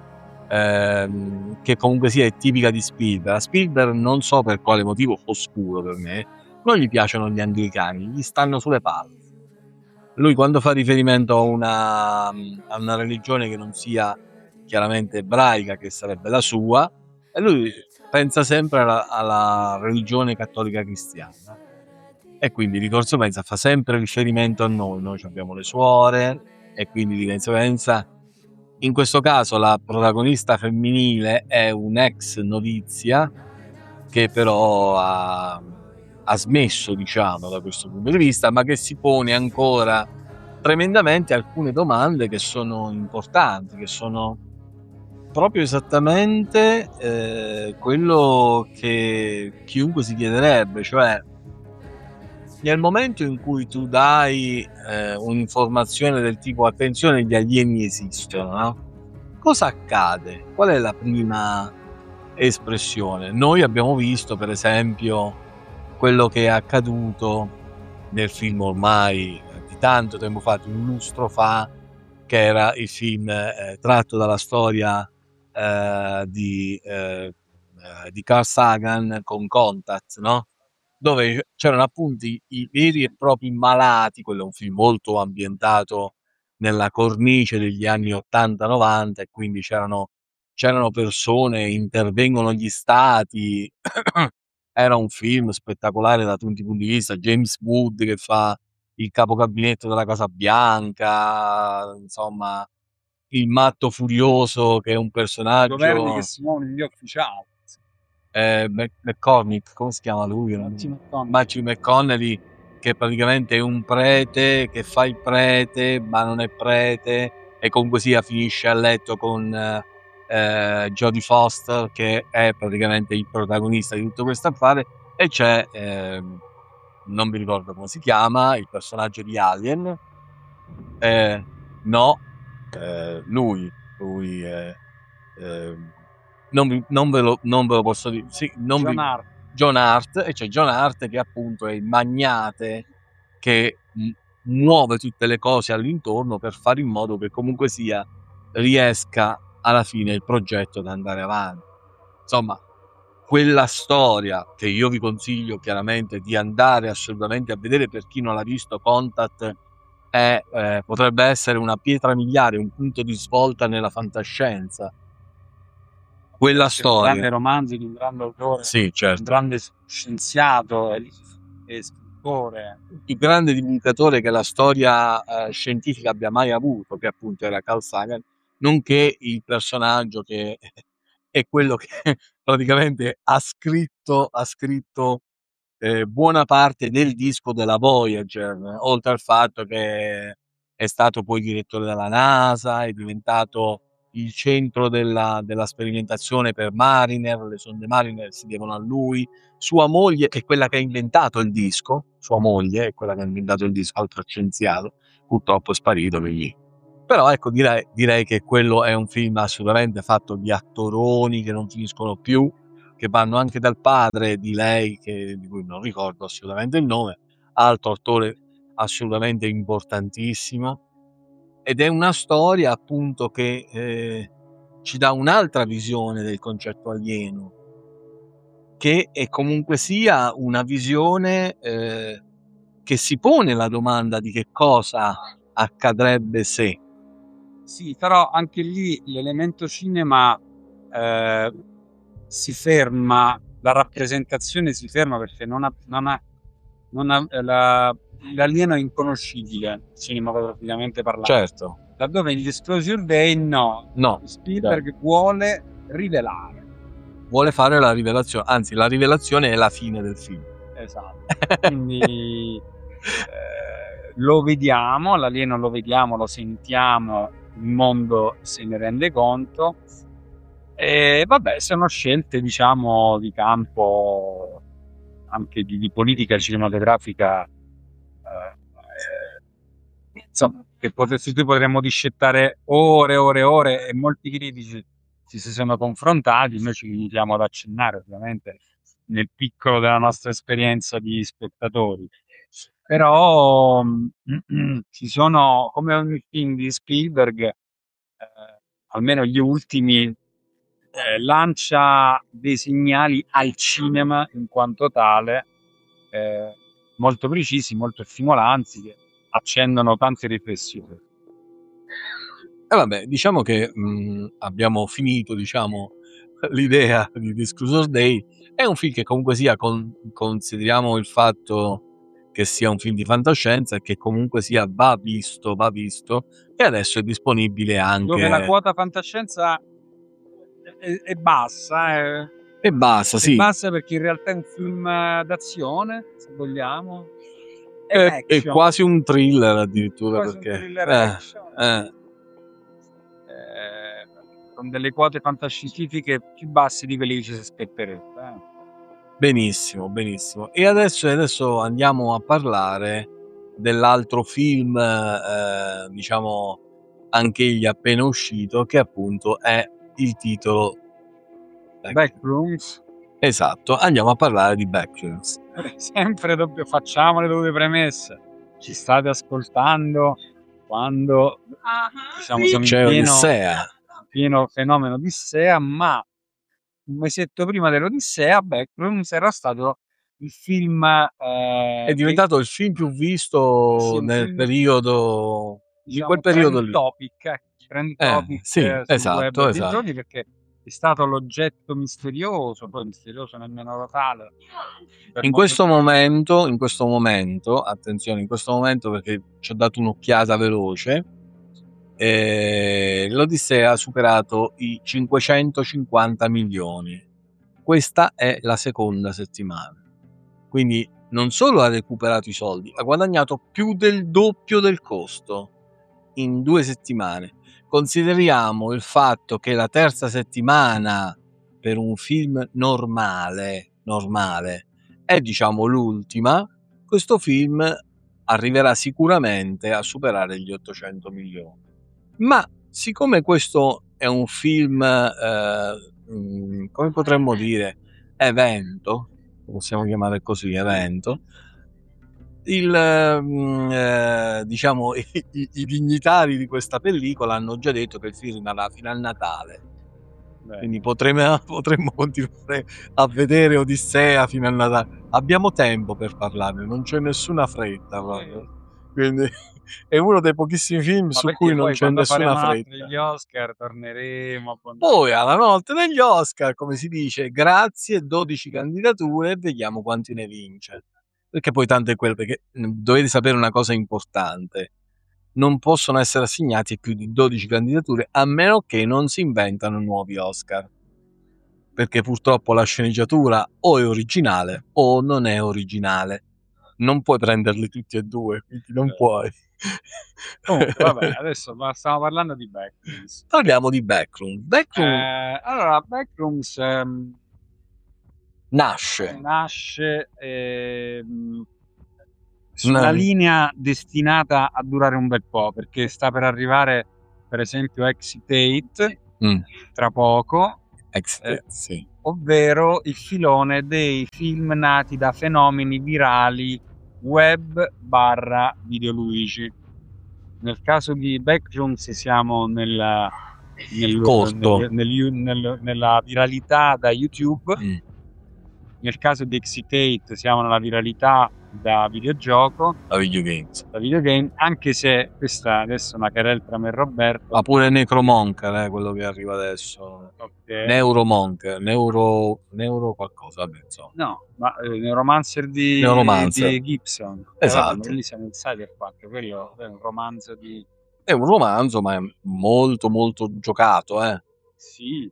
ehm, che comunque sia è tipica di Spielberg. A Spielberg, non so per quale motivo oscuro per me, non gli piacciono gli anglicani, gli stanno sulle palle. Lui quando fa riferimento a una, a una religione che non sia chiaramente ebraica, che sarebbe la sua, e lui pensa sempre alla, alla religione cattolica cristiana, e quindi di conseguenza fa sempre riferimento a noi. Noi abbiamo le suore, e quindi di conseguenza in questo caso la protagonista femminile è un'ex novizia che però ha, ha smesso, diciamo, da questo punto di vista, ma che si pone ancora tremendamente alcune domande che sono importanti, che sono proprio esattamente eh, quello che chiunque si chiederebbe, cioè nel momento in cui tu dai eh, un'informazione del tipo attenzione, gli alieni esistono, no? Cosa accade? Qual è la prima espressione? Noi abbiamo visto, per esempio, quello che è accaduto nel film ormai di tanto tempo fa, di un lustro fa, che era il film eh, tratto dalla storia eh, di, eh, eh, di Carl Sagan con Contact, no? Dove c'erano appunto i, i veri e propri malati. Quello è un film molto ambientato nella cornice degli anni ottanta novanta, e quindi c'erano, c'erano persone, intervengono gli stati. Era un film spettacolare da tutti i punti di vista. James Wood che fa il capogabinetto della Casa Bianca, insomma, il matto furioso che è un personaggio. Governi che si muovono gli ufficiali. Eh, McCormick, come si chiama lui? Matthew McConaughey, che praticamente è un prete che fa il prete ma non è prete, e comunque sia finisce a letto con eh, Jodie Foster, che è praticamente il protagonista di tutto questo affare, e c'è eh, non mi ricordo come si chiama il personaggio di Alien, eh, no eh, lui lui è eh, non, vi, non, ve lo, non ve lo posso dire. Sì, non John vi, Hart. John Hart, e c'è John Hart che appunto è il magnate che m- muove tutte le cose all'intorno per fare in modo che comunque sia riesca alla fine il progetto ad andare avanti. Insomma, quella storia che io vi consiglio chiaramente di andare assolutamente a vedere, per chi non l'ha visto, Contact è, eh, potrebbe essere una pietra miliare, un punto di svolta nella fantascienza. Quella storia, un grande romanzo di un grande autore, sì, certo, un grande scienziato e, e scrittore, il più grande divulgatore che la storia eh, scientifica abbia mai avuto, che appunto era Carl Sagan, nonché il personaggio che è quello che praticamente ha scritto ha scritto eh, buona parte del disco della Voyager, oltre al fatto che è stato poi direttore della NASA, è diventato il centro della, della sperimentazione per Mariner, le sonde Mariner si devono a lui. Sua moglie è quella che ha inventato il disco, sua moglie è quella che ha inventato il disco, altro scienziato, purtroppo è sparito, quindi. Però ecco, direi, direi che quello è un film assolutamente fatto di attoroni che non finiscono più, che vanno anche dal padre di lei, che, di cui non ricordo assolutamente il nome, altro attore assolutamente importantissimo. Ed è una storia appunto che eh, ci dà un'altra visione del concetto alieno, che è comunque sia una visione eh, che si pone la domanda di che cosa accadrebbe se. Sì, però anche lì l'elemento cinema eh, si ferma, la rappresentazione si ferma perché non ha, non ha, non ha la, l'alieno è inconoscibile cinematograficamente parlando. Certo. Laddove in Disclosure Day no, no Spielberg certo. vuole rivelare. Vuole fare la rivelazione, anzi la rivelazione è la fine del film. Esatto. Quindi eh, lo vediamo, l'alieno lo vediamo, lo sentiamo, il mondo se ne rende conto. E vabbè, sono scelte, diciamo, di campo anche di, di politica cinematografica, eh, eh, insomma, che potresti, potremmo discettare ore e ore e ore, e molti critici si sono confrontati. Noi ci limitiamo ad accennare, ovviamente, nel piccolo della nostra esperienza di spettatori. Però ci sono, come ogni film di Spielberg, eh, almeno gli ultimi, Eh, lancia dei segnali al cinema in quanto tale, eh, molto precisi, molto stimolanti, che accendono tante riflessioni. E eh vabbè, diciamo che mh, abbiamo finito, diciamo, l'idea di Disclosure Day. È un film che comunque sia, con, consideriamo il fatto che sia un film di fantascienza e che comunque sia va visto, va visto, e adesso è disponibile anche... Dove la quota fantascienza è, è bassa, eh. E basta, E sì. basta, perché in realtà è un film d'azione, se vogliamo. È È, è action. quasi un thriller addirittura, Quasi un perché thriller eh, action. eh. Eh, con delle quote fantascientifiche più basse di quelli che ci si aspetterebbe. eh. Benissimo, benissimo. E adesso, adesso andiamo a parlare dell'altro film, eh, diciamo anch'egli appena uscito, che appunto è il titolo. Backrooms. Esatto, andiamo a parlare di Backrooms. Sempre doppio, facciamo le dovute premesse. Ci state ascoltando quando diciamo, siamo in C'è pieno, Odissea. pieno fenomeno Odissea, ma un mesetto prima dell'Odissea Backrooms era stato il film eh, È diventato il film più visto sì, un nel film, periodo, diciamo, in quel periodo trend lì. topic, eh, trend Eh, topic sì, eh, sul esatto, web dei esatto. giorni, perché è stato l'oggetto misterioso, poi misterioso nemmeno tale. per In molto questo tempo. momento, in questo momento, attenzione, in questo momento, perché ci ho dato un'occhiata veloce, eh, l'Odissea ha superato i cinquecentocinquanta milioni. Questa è la seconda settimana. Quindi non solo ha recuperato i soldi, ha guadagnato più del doppio del costo in due settimane. Consideriamo il fatto che la terza settimana per un film normale, normale è diciamo l'ultima, questo film arriverà sicuramente a superare gli ottocento milioni. Ma siccome questo è un film, eh, mh, come potremmo dire, evento, lo possiamo chiamare così, evento, il, mh, eh, diciamo, i, i- i dignitari di questa pellicola hanno già detto che il film andrà fino a Natale. Beh, Quindi potremmo, potremmo continuare a vedere Odissea fino a Natale. Abbiamo tempo per parlarne, non c'è nessuna fretta proprio. Quindi è uno dei pochissimi film ma su perché cui non poi c'è quando nessuna faremo altri fretta. gli Oscar torneremo a pon- Poi alla notte degli Oscar, come si dice, grazie, dodici candidature e vediamo quanti ne vince. Perché poi tanto è quello, perché mh, dovete sapere una cosa importante. Non possono essere assegnati più di dodici candidature a meno che non si inventano nuovi Oscar. Perché purtroppo la sceneggiatura o è originale o non è originale. Non puoi prenderli tutti e due, quindi non puoi. Comunque, vabbè, adesso ma stiamo parlando di Backrooms. Parliamo di Backroom. Backroom Eh, allora, Backrooms ehm, nasce nasce ehm, su una una- linea destinata a durare un bel po', perché sta per arrivare, per esempio, Exit eight Mm, tra poco, ex- eh, sì. ovvero il filone dei film nati da fenomeni virali web barra videoluigi. Nel caso di Backrooms siamo nel, nel, Corto. nel- nel- nel- nella viralità da YouTube. Mm. Nel caso di Exit eight siamo nella viralità da videogioco, La videogames. da videogame, anche se questa adesso è una querela tra me e Roberto. Ma pure Necromonker, eh, quello che arriva adesso. Ok. Neuromonker, Neuro, Neuro qualcosa, vabbè, insomma. No, ma eh, Neuromancer di, Neuromancer. di Gibson. Esatto. Eh, vabbè, quelli sono il cyberpunk, quello è un romanzo di... È un romanzo, ma è molto molto giocato, eh. Sì.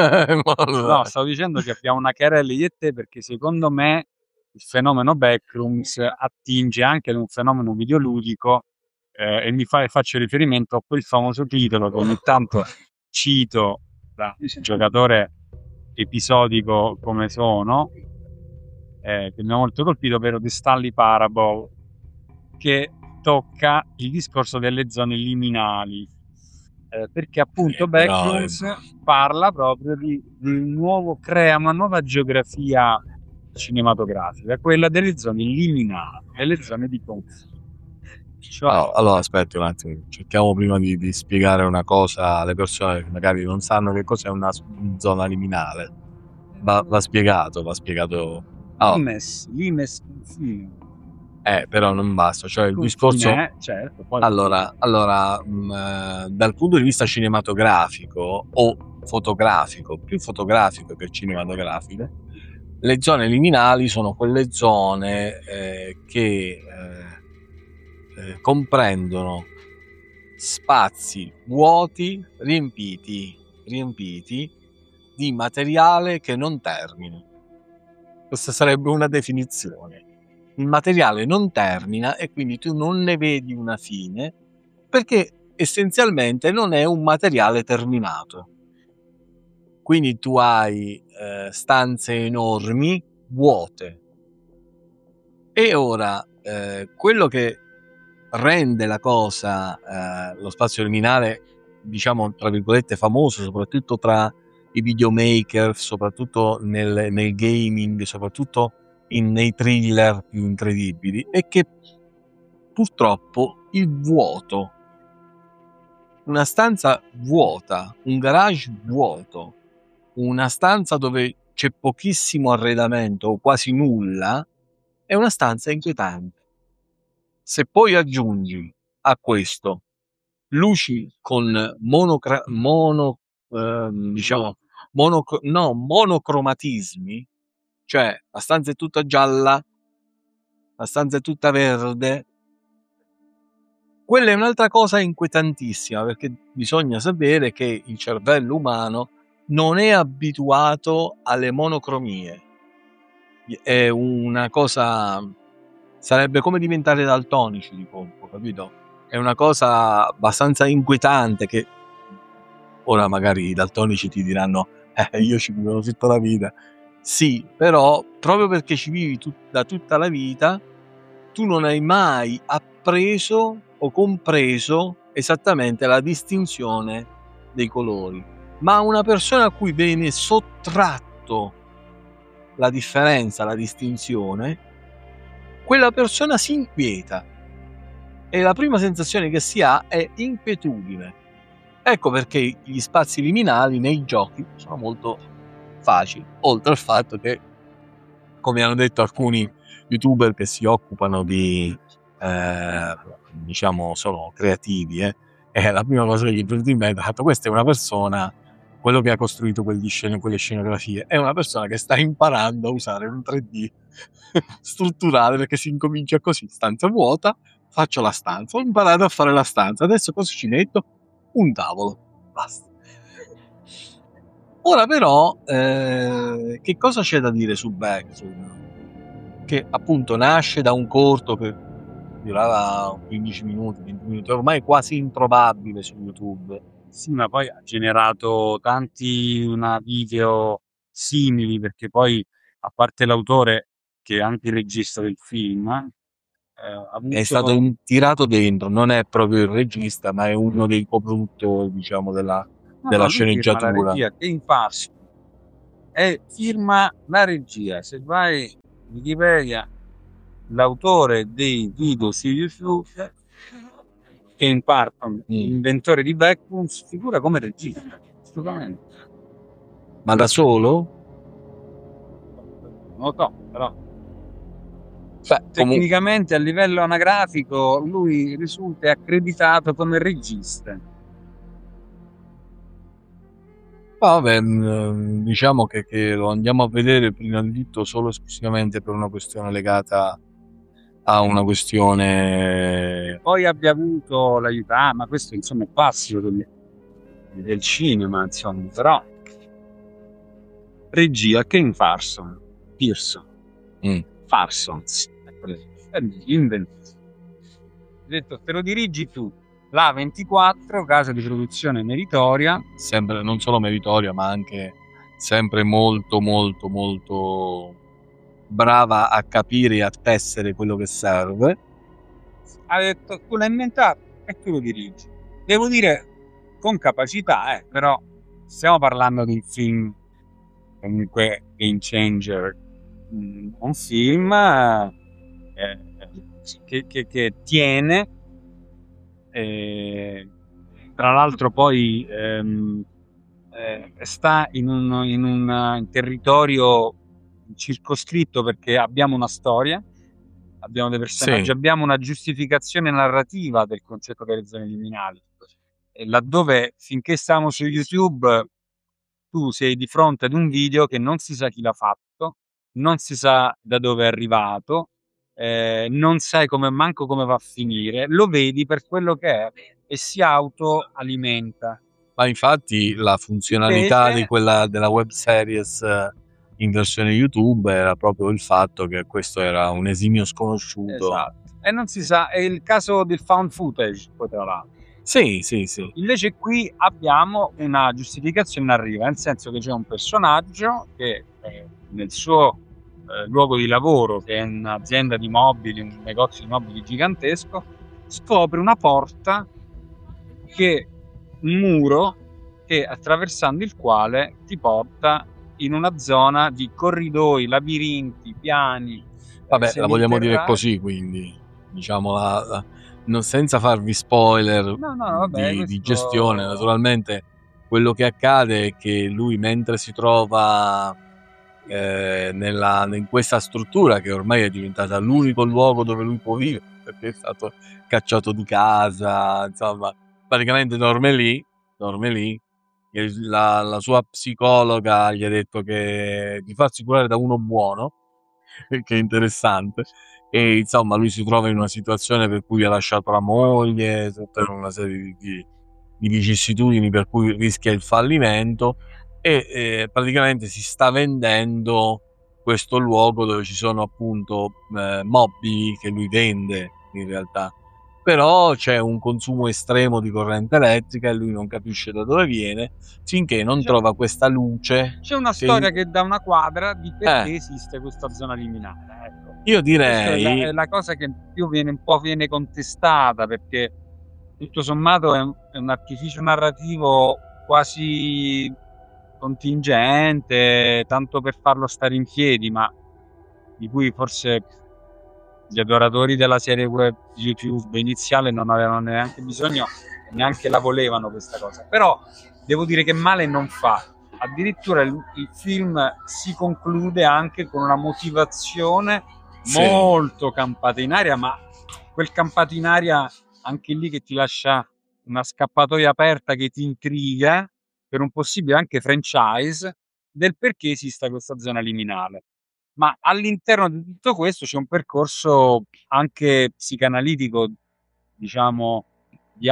No, No, stavo dicendo che abbiamo una querela io e te, perché secondo me il fenomeno Backrooms attinge anche ad un fenomeno videoludico, eh, e mi fa, faccio riferimento a quel famoso titolo che ogni tanto cito da giocatore episodico come sono, eh, che mi ha molto colpito, ovvero The Stanley Parable, che tocca il discorso delle zone liminali, eh, perché appunto Eh, però, Backrooms parla proprio di, di un nuovo, crea una nuova geografia cinematografica, quella delle zone liminali, delle zone di confine. Cioè, Allora, allora, aspetti un attimo, cerchiamo prima di, di spiegare una cosa alle persone che magari non sanno che cos'è una s- zona liminale. Va, va spiegato, va spiegato. Allora, limes, limes confine. eh, però non basta, cioè il Confine, discorso. eh, certo, poi- Allora, allora mh, eh, dal punto di vista cinematografico o fotografico, più fotografico che cinematografico, le zone liminali sono quelle zone eh, che eh, eh, comprendono spazi vuoti riempiti, riempiti di materiale che non termina. Questa sarebbe una definizione. Il materiale non termina e quindi tu non ne vedi una fine, perché essenzialmente non è un materiale terminato. Quindi tu hai eh, stanze enormi, vuote. E ora, eh, quello che rende la cosa, eh, lo spazio liminale, diciamo, tra virgolette, famoso, soprattutto tra i videomaker, soprattutto nel, nel gaming, soprattutto in, nei thriller più incredibili, è che purtroppo il vuoto, una stanza vuota, un garage vuoto, una stanza dove c'è pochissimo arredamento o quasi nulla, è una stanza inquietante. Se poi aggiungi a questo luci con monocra- mono, ehm, diciamo, monoc- no, monocromatismi, cioè la stanza è tutta gialla, la stanza è tutta verde, quella è un'altra cosa inquietantissima, perché bisogna sapere che il cervello umano non è abituato alle monocromie. È una cosa, sarebbe come diventare daltonici di colpo, capito? È una cosa abbastanza inquietante che ora magari i daltonici ti diranno eh, io ci vivo tutta la vita. Sì, però proprio perché ci vivi tut- da tutta la vita, tu non hai mai appreso o compreso esattamente la distinzione dei colori. Ma una persona a cui viene sottratto la differenza, la distinzione, quella persona si inquieta e la prima sensazione che si ha è inquietudine. Ecco perché gli spazi liminali nei giochi sono molto facili, oltre al fatto che, come hanno detto alcuni youtuber che si occupano di eh, diciamo sono creativi, eh, è la prima cosa che gli è venuta in mente, ha detto questa è una persona, quello che ha costruito quegli scen- quelle scenografie è una persona che sta imparando a usare un tre D strutturale, perché si incomincia così: stanza vuota, faccio la stanza, ho imparato a fare la stanza, adesso cosa ci metto? Un tavolo, basta. Ora però eh, che cosa c'è da dire su Backstreet? Che appunto nasce da un corto che durava quindici minuti, venti minuti, ormai quasi introvabile su YouTube. Sì, ma poi ha generato tanti una video simili, perché poi, a parte l'autore, che è anche il regista del film, eh, ha avuto... È stato tirato dentro, non è proprio il regista, ma è uno dei coproduttori, diciamo, della, No, della no, lui firma la sceneggiatura. regia, che impasto. E firma la regia. Se vai in Wikipedia, l'autore dei video su YouTube, Ken Parton, Mm. inventore di Backrooms, figura come regista. Assolutamente. Ma da solo? Non lo so, però Beh, comu- tecnicamente a livello anagrafico lui risulta accreditato come regista. Vabbè, mh, diciamo che, che lo andiamo a vedere prima di tutto solo esclusivamente per una questione legata a una questione. Poi abbia avuto l'aiuto, ah, ma questo insomma è classico del, del cinema, insomma, però regia Ken Parson, Pearson, Mm. Parsons, inventore. Detto, te lo dirigi tu, la ventiquattro, casa di produzione meritoria, Sempre non solo meritoria, ma anche sempre molto molto molto brava a capire e a tessere quello che serve. ha detto tu l'hai inventato e tu lo dirigi. Devo dire con capacità, eh, però stiamo parlando di un film comunque game changer, mm, un film eh, che, che, che tiene, eh, tra l'altro poi ehm, eh, sta in un, in un in territorio circoscritto, perché abbiamo una storia, abbiamo dei personaggi, Sì. abbiamo una giustificazione narrativa del concetto delle zone liminali, e laddove finché stiamo su YouTube tu sei di fronte ad un video che non si sa chi l'ha fatto, non si sa da dove è arrivato, eh, non sai come, manco come va a finire, lo vedi per quello che è e si autoalimenta. Ma infatti la funzionalità Specie- di quella della web series eh, in versione YouTube era proprio il fatto che questo era un esimio sconosciuto. Esatto. E non si sa, è il caso del found footage, poi tra l'altro. Sì, sì, sì. Invece qui abbiamo una giustificazione narrativa, nel senso che c'è un personaggio che eh, nel suo eh, luogo di lavoro, che è un'azienda di mobili, un negozio di mobili gigantesco, scopre una porta, che un muro che attraversando il quale ti porta in una zona di corridoi, labirinti, piani. Vabbè, la vogliamo dire seminterrati. così, quindi diciamo la, la- non- senza farvi spoiler No, no, vabbè, di, di questo- gestione, naturalmente quello che accade è che lui, mentre si trova eh, nella- in questa struttura che ormai è diventata l'unico luogo dove lui può vivere, perché è stato cacciato di casa, insomma, praticamente dorme lì, dorme lì. E La, la sua psicologa gli ha detto che di farsi curare da uno buono, che è interessante. E insomma, lui si trova in una situazione per cui ha lasciato la moglie, tutta una serie di, di- di vicissitudini per cui rischia il fallimento. E eh, praticamente si sta vendendo questo luogo dove ci sono appunto eh, mobili che lui vende in realtà, però c'è un consumo estremo di corrente elettrica e lui non capisce da dove viene finché non C'è- trova questa luce. C'è una che- storia che dà una quadra di perché Eh. esiste questa zona liminare. Ecco. Io Questa è la, direi è la cosa che più viene un po' viene contestata, perché tutto sommato è un, è un artificio narrativo quasi contingente, tanto per farlo stare in piedi, ma di cui forse gli adoratori della serie web YouTube iniziale non avevano neanche bisogno, neanche la volevano questa cosa. Però devo dire che male non fa. Addirittura il, il film si conclude anche con una motivazione Sì. molto campata in aria, ma quel campato in aria anche lì che ti lascia una scappatoia aperta, che ti intriga per un possibile anche franchise del perché esista questa zona liminale. Ma all'interno di tutto questo c'è un percorso anche psicanalitico, diciamo, di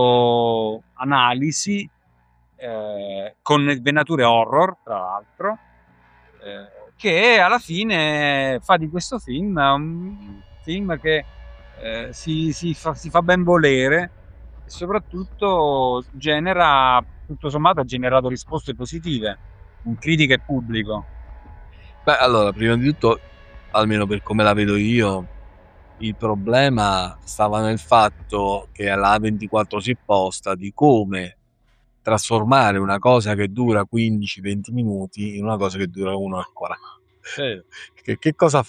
autoanalisi, eh, con venature horror, tra l'altro, eh, che alla fine fa di questo film un film che eh, si, si fa, si fa ben volere e soprattutto genera, tutto sommato, ha generato risposte positive in critica e pubblico. Beh, allora, prima di tutto, almeno per come la vedo io, il problema stava nel fatto che alla A ventiquattro si è posta di come trasformare una cosa che dura quindici venti minuti in una cosa che dura un'ora e quaranta. Sì. Che, che cosa